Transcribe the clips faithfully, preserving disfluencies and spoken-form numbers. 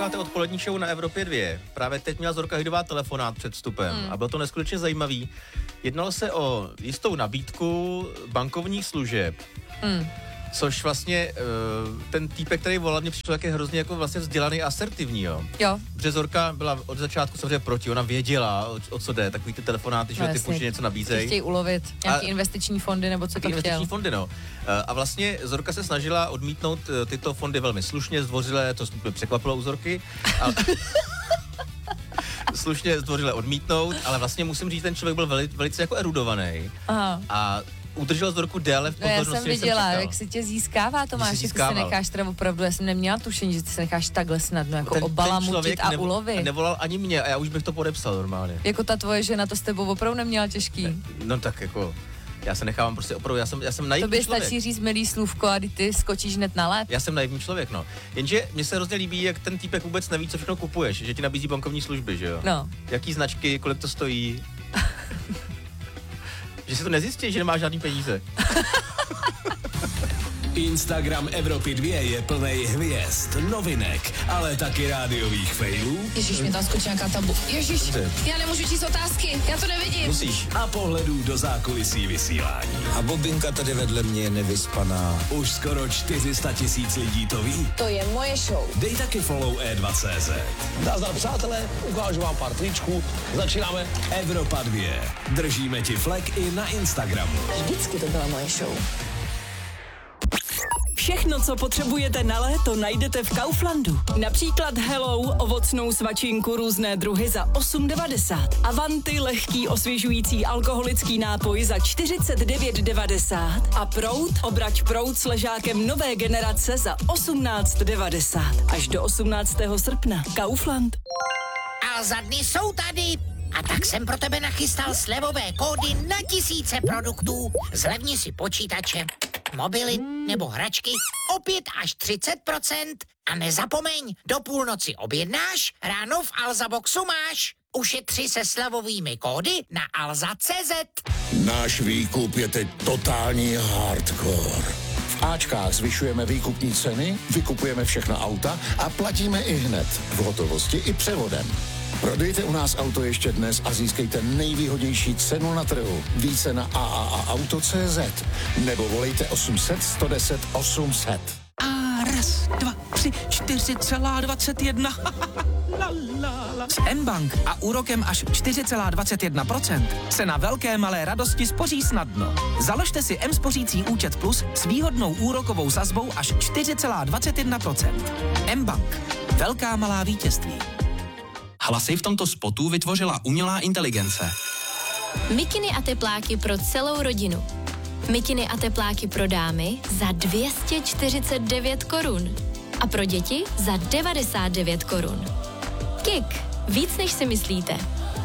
Posloucháte odpolední show na Evropě dva. Právě teď měla Zorka Hydová telefonát před vstupem hmm. a bylo to neskutečně zajímavý. Jednalo se o jistou nabídku bankovních služeb. Hmm. Což vlastně uh, ten týpek, který volal, mě přišel taky hrozně jako vlastně vzdělaný a asertivní, jo. Jo. Protože Zorka byla od začátku samozřejmě proti, ona věděla, o, o co jde, takový ty telefonáty, že no, typu, že něco nabízejí. Chtějí ulovit nějaký a, investiční fondy, nebo co to chtěl. Investiční fondy, no. Uh, a vlastně Zorka se snažila odmítnout uh, tyto fondy velmi slušně, zdvořile, to mě překvapilo u Zorky. A, slušně zdvořile odmítnout, ale vlastně musím říct, ten člověk byl veli, velice jako erudovaný. Aha. A udržel Zorku déle v pozornosti. No já jsem viděla, jak si tě získává, Tomáš, že ty si necháš teda opravdu, já jsem neměla tušení, že ty se necháš takhle snadno jako obalamutit a ulovit. Nevolal ani mě a já už bych to podepsal normálně. Jako ta tvoje žena to s tebou opravdu neměla těžký. Ne, no tak jako, já se nechávám prostě opravdu, já jsem, já jsem naivní člověk. Tobě stačí říct milý slůvko a ty skočíš hned na lep. Já jsem naivní člověk, no. Jenže mně se hrozně líbí, jak ten týpek vůbec neví, co všechno kupuješ, že ti nabízí bankovní služby, že jo? No. Jaký značky, kolik to stojí. Že si to nezjistí, že nemáš žádný peníze. Instagram Evropy dva je plnej hvězd, novinek, ale taky rádiových failů. Ježíš, mě tam skočí nějaká tabu. Ježíš, já nemůžu číst otázky, já to nevidím. Musíš. A pohledů do zákulisí vysílání. A Bobinka tady vedle mě je nevyspaná. Už skoro čtyři sta tisíc lidí to ví. To je moje show. Dej taky follow E dva tečka cé zet. Nazdar, přátelé, ukážu vám pár tričků. Začínáme. Evropa dva. Držíme ti flek i na Instagramu. Vždycky to byla moje show. Všechno, co potřebujete na léto, najdete v Kauflandu. Například Hello, ovocnou svačinku různé druhy za osm devadesát. Avanti, lehký osvěžující alkoholický nápoj za čtyřicet devět devadesát. A Prout, obrať Prout s ležákem nové generace za osmnáct devadesát. Až do osmnáctého srpna. Kaufland. A za dny jsou tady. A tak jsem pro tebe nachystal slevové kódy na tisíce produktů. Zlevni si počítače, mobily nebo hračky o pět až třicet procent. A nezapomeň, do půlnoci objednáš, ráno v Alza Boxu máš. Ušetři se slevovými kódy na alza tečka cé zet. Náš výkup je teď totální hardcore. V Ačkách zvyšujeme výkupní ceny, vykupujeme všechna auta a platíme i hned, v hotovosti i převodem. Prodejte u nás auto ještě dnes a získejte nejvýhodnější cenu na trhu. Více na a a a auto tečka cé zet nebo volejte osm set, sto deset, osm set. A raz, dva, tři, čtyři celá dvacet jedna. La, la, la. S M-Bank a úrokem až čtyři celá dvacet jedna procent se na velké malé radosti spoří snadno. Založte si M-spořící účet Plus s výhodnou úrokovou sazbou až čtyři celá dvacet jedna procent. M-Bank. Velká malá vítězství. Hlasy v tomto spotu vytvořila umělá inteligence. Mikiny a tepláky pro celou rodinu. Mikiny a tepláky pro dámy za dvě stě čtyřicet devět korun. A pro děti za devadesát devět korun. Kik. Víc než si myslíte.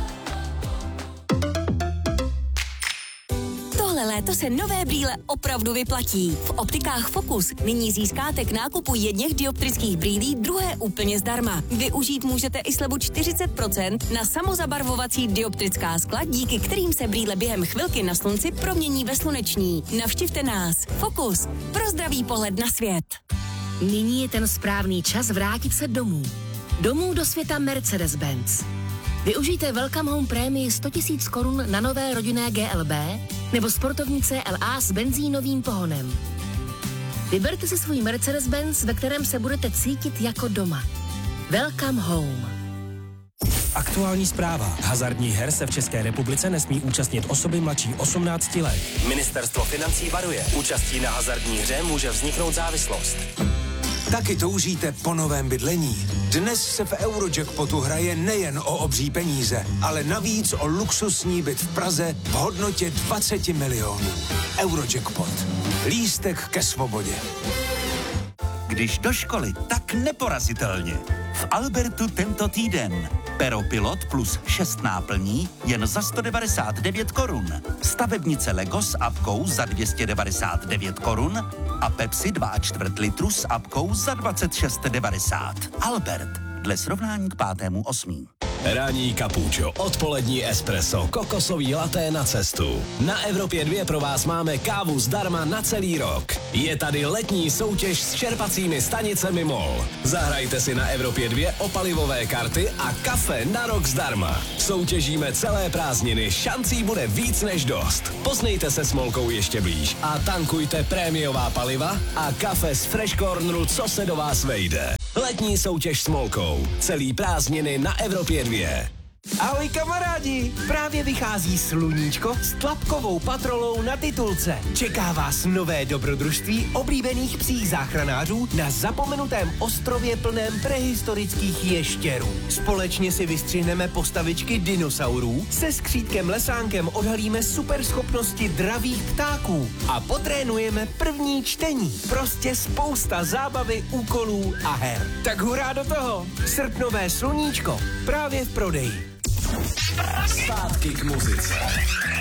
Tohle léto se nové brýle opravdu vyplatí. V optikách Focus nyní získáte k nákupu jedněch dioptrických brýlí druhé úplně zdarma. Využít můžete i slevu čtyřicet procent na samozabarvovací dioptrická skla, díky kterým se brýle během chvilky na slunci promění ve sluneční. Navštivte nás. Focus. Pro zdravý pohled na svět. Nyní je ten správný čas vrátit se domů. Domů do světa Mercedes-Benz. Využijte Welcome Home prémii sto tisíc korun na nové rodinné G L B nebo sportovní C L A s benzínovým pohonem. Vyberte si svůj Mercedes-Benz, ve kterém se budete cítit jako doma. Welcome Home. Aktuální zpráva. Hazardních her se v České republice nesmí účastnit osoby mladší osmnácti let. Ministerstvo financí varuje. Účastí na hazardní hře může vzniknout závislost. Taky toužíte po novém bydlení? Dnes se v Eurojackpotu hraje nejen o obří peníze, ale navíc o luxusní byt v Praze v hodnotě dvacet milionů. Eurojackpot. Lístek ke svobodě. Když do školy, tak neporazitelně. V Albertu tento týden. Pero Pilot plus šest náplní jen za sto devadesát devět korun. Stavebnice Lego s apkou za dvě stě devadesát devět korun a Pepsi dva a čtvrt litru s apkou za dvacet šest devadesát. Albert. Dle srovnání k pátému osmý. Ranní kapučo, odpolední espresso, kokosový laté na cestu. Na Evropě dva pro vás máme kávu zdarma na celý rok. Je tady letní soutěž s čerpacími stanicemi MOL. Zahrajte si na Evropě dva o palivové karty a kafe na rok zdarma. Soutěžíme celé prázdniny, šancí bude víc než dost. Poznejte se s MOLkou ještě blíž a tankujte prémiová paliva a kafe z Fresh Corneru, co se do vás vejde. Letní soutěž s MOLkou. Celý prázdniny na Evropě dva. Ahoj kamarádi, právě vychází Sluníčko s tlapkovou patrolou na titulce. Čeká vás nové dobrodružství oblíbených psích záchranářů na zapomenutém ostrově plném prehistorických ještěrů. Společně si vystřihneme postavičky dinosaurů, se skřítkem Lesánkem odhalíme superschopnosti dravých ptáků a potrénujeme první čtení. Prostě spousta zábavy, úkolů a her. Tak hurá do toho! Srpnové Sluníčko právě v prodeji. Zpátky k muzice.